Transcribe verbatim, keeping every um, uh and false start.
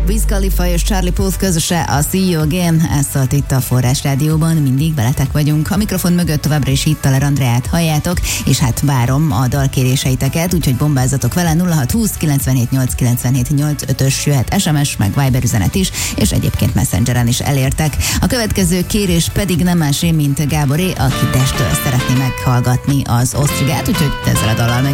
Wiz Khalifa és Charlie Puth közöse, a See You Again, ez szólt itt a Forrás Rádióban, mindig veletek vagyunk. A mikrofon mögött továbbra is Hittaler Andreát halljátok, és hát várom a dalkéréseiteket, úgyhogy bombázzatok vele. Nulla hat húsz kilencvenhét nyolc kilencvenhét nyolc ötös jöhet es em es, meg Viber üzenet is, és egyébként Messengeren is elértek. A következő kérés pedig nem másé, mint Gáboré, aki Destől szeretné meghallgatni az Osztrigát, úgyhogy ezzel a dallal meg